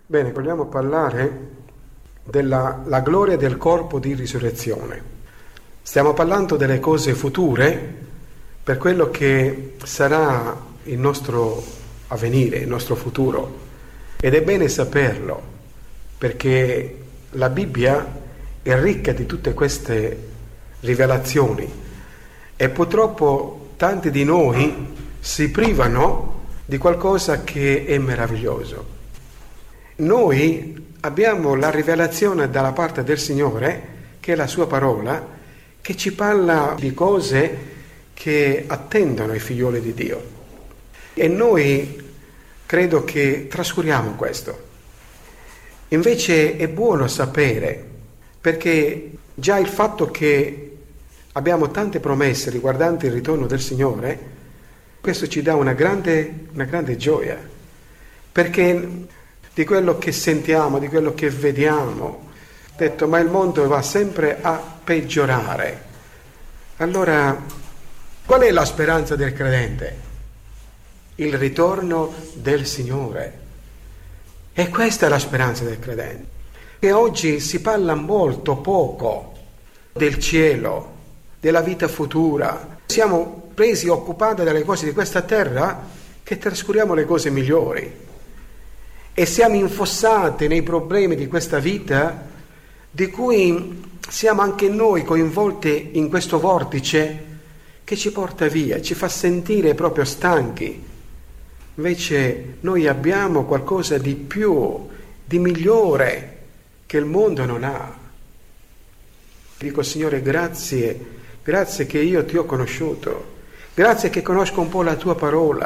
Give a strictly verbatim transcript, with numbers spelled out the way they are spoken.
Bene, vogliamo parlare della la gloria del corpo di risurrezione. Stiamo parlando delle cose future per quello che sarà il nostro avvenire, il nostro futuro. Ed è bene saperlo, perché la Bibbia è ricca di tutte queste rivelazioni e purtroppo tanti di noi si privano di qualcosa che è meraviglioso. Noi abbiamo la rivelazione dalla parte del Signore, che è la sua parola, che ci parla di cose che attendono i figlioli di Dio. E noi credo che trascuriamo questo. Invece è buono sapere, perché già il fatto che abbiamo tante promesse riguardanti il ritorno del Signore, questo ci dà una grande, una grande gioia, perché di quello che sentiamo, di quello che vediamo, ho detto, ma il mondo va sempre a peggiorare. Allora, qual è la speranza del credente? Il ritorno del Signore. E questa è la speranza del credente. E oggi si parla molto poco del cielo, della vita futura. Siamo presi occupati dalle cose di questa terra che trascuriamo le cose migliori. E siamo infossati nei problemi di questa vita, di cui siamo anche noi coinvolti in questo vortice che ci porta via, ci fa sentire proprio stanchi. Invece noi abbiamo qualcosa di più, di migliore, che il mondo non ha. Dico, Signore, grazie, grazie che io ti ho conosciuto, grazie che conosco un po' la tua parola.